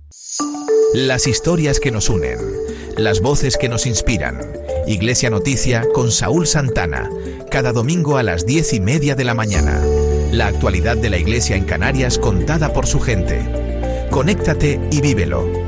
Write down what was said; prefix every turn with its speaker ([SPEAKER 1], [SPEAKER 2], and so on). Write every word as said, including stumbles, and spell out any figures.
[SPEAKER 1] Las historias que nos unen, las voces que nos inspiran. Iglesia Noticia con Saúl Santana, cada domingo a las diez y media de la mañana. La actualidad de la Iglesia en Canarias contada por su gente. Conéctate y vívelo.